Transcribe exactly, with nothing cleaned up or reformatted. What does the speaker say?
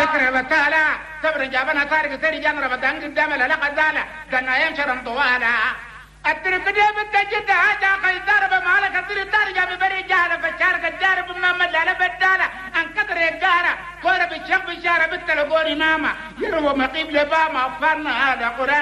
أكره بتالا صبر جابنا تارك سري جان ربطان قدام لا قزالا دنا يمشرم طوالا أترك ديب التجد هذا قيدار بمالك أترك تارجع ببري جارة بشارك الجارة بمامد لا بدالا أنكتر الجارة كورة بالشق بشارة بالتلقوني ناما يروى مقيب لباما أفرنا هذا قرآن